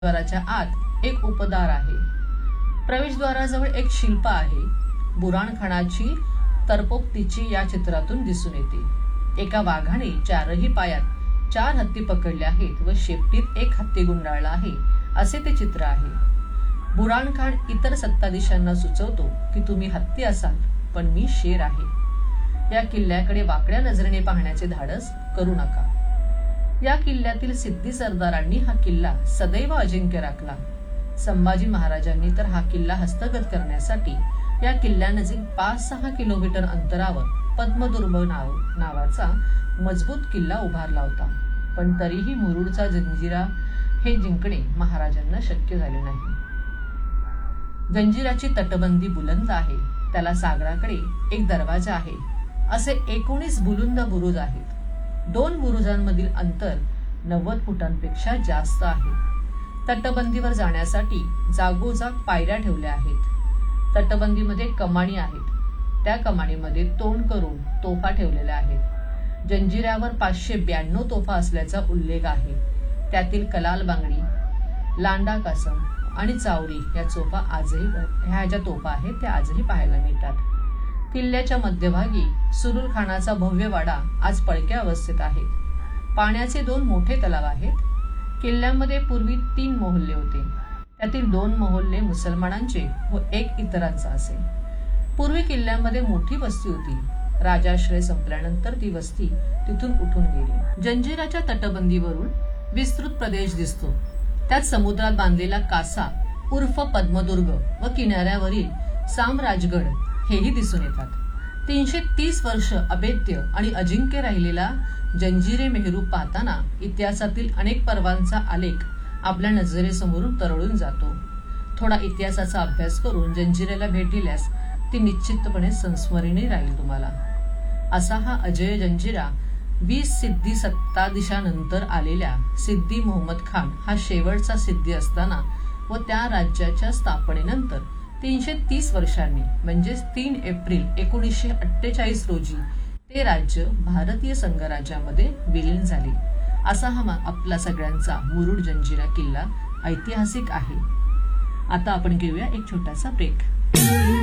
प्रवेशद्वाराच्या आत एक उपदार आहे. प्रवेशद्वाराजवळ एक शिल्प आहे. बुराणखानाची तरपोक्तीची या चित्रातून दिसून येते. एका वाघाने चारही पायात 4 हत्ती पकडले आहेत व शेपटीत एक हत्ती गुंडाळला आहे असे ते चित्र आहे. बुराणखान इतर सत्ताधीशांना सुचवतो की तुम्ही हत्ती असाल पण मी शेर आहे. या किल्ल्याकडे वाकड्या नजरेने पाहण्याचे धाडस करू नका. या किल्ल्यातील सिद्धी सरदारांनी हा किल्ला सदैव अजिंक्य राखला. संभाजी महाराजांनी तर हा किल्ला हस्तगत करण्यासाठी या किल्ल्यानजीक 5-6 किलोमीटर अंतरावर पद्मदुर्ग नावाचा मजबूत किल्ला उभारला होता. पण तरीही मुरुडचा जंजिरा हे जिंकणे महाराजांना शक्य झाले नाही. जंजिराची तटबंदी बुलंद आहे. त्याला सागराकडे एक दरवाजा आहे. असे 19 बुलंद बुरुज आहेत. 2 बुरुजांमधील अंतर 90 फुटांपेक्षा जास्त आहे. तटबंदीवर जाण्यासाठी जागोजाग पायऱ्या ठेवल्या आहेत. तटबंदीमध्ये कमानी आहेत. त्या कमानीमध्ये तोंड करून तोफा ठेवलेल्या आहेत. जंजिऱ्यावर 592 तोफा असल्याचा उल्लेख आहे. त्यातील कलाल बांगडी, लांडा कासम आणि चावरी या तोफा आहेत त्या आजही पाहायला मिळतात. किल्ल्याच्या मध्यभागी सुरुल खानाचा भव्य वाडा आज पडक्या अवस्थेत आहे. पाण्याचे 2 मोठे तलाव आहेत. किल्ल्यामध्ये पूर्वी 3 मोहल्ले होते. त्यातील 2 मोहल्ले मुसलमानांचे व 1 इतरांचा असे. पूर्वी किल्ल्यामध्ये मोठी वस्ती होती. राजाश्रय संपल्यानंतर ती वस्ती तिथून उठून गेली. जंजिराच्या तटबंदीवरून विस्तृत प्रदेश दिसतो. त्यात समुद्रात बांधलेला कासा उर्फ पद्मदुर्ग व किनाऱ्यावरील सामराजगड हेही दिसून येतात. 330 वर्ष अभेद्य आणि अजिंक्य राहिलेला जंजिरे मेहरू पाहताना इतिहासातील अनेक पर्वांचा आलेख आपल्या नजरेसमोरून तरळून जातो. थोडा इतिहासाचा अभ्यास करून जंजिरेला भेट दिल्यास ती निश्चितपणे संस्मरणीय राहील तुम्हाला. असा हा अजय जंजिरा 20 सिद्धी सत्ताधीशानंतर आलेल्या सिद्दी मोहम्मद खान हा शेवटचा सिद्धी असताना व त्या राज्याच्या स्थापनेनंतर 330 वर्षांनी म्हणजेच 3 एप्रिल 1948 रोजी ते राज्य भारतीय संघराज्यामध्ये विलीन झाले. असा हा आपला सगळ्यांचा मुरुड जंजिरा किल्ला ऐतिहासिक आहे. आता आपण घेऊया एक छोटासा ब्रेक.